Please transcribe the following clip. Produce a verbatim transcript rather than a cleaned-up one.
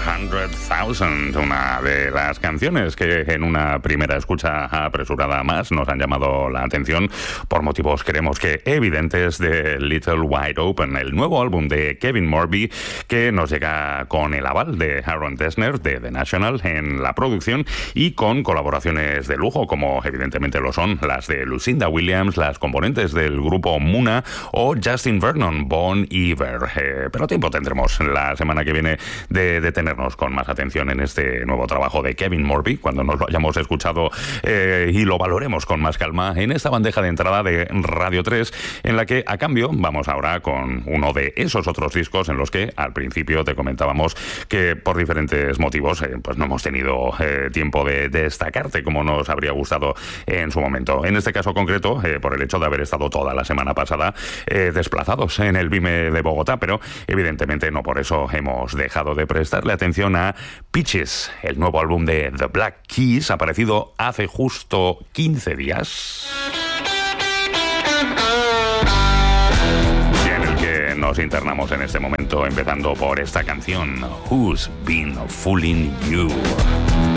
Hundred Thousand, una de las canciones que en una primera escucha apresurada más nos han llamado la atención por motivos, creemos que evidentes, de Little Wide Open, el nuevo álbum de Kevin Morby, que nos llega con el aval de Aaron Dessner de The National en la producción y con colaboraciones de lujo, como evidentemente lo son las de Lucinda Williams, las componentes del grupo Muna o Justin Vernon, Bon Iver. Eh, pero tiempo tendremos la semana que viene de detenernos con más atención en este nuevo trabajo de Kevin Morby, cuando nos lo hayamos escuchado eh, y lo valoremos con más calma en esta bandeja de entrada de Radio tres, en la que a cambio vamos ahora con uno de esos otros discos en los que al principio te comentábamos que por diferentes motivos eh, pues no hemos tenido eh, tiempo de, de destacarte como nos habría gustado en su momento. En este caso concreto, eh, por el hecho de haber estado toda la semana pasada eh, desplazados en el BIME de Bogotá, pero evidentemente no por eso hemos dejado de prestarle atención a Peaches, el nuevo álbum de The Black Keys, aparecido hace justo quince días. Y en el que nos internamos en este momento, empezando por esta canción, Who's Been Fooling You.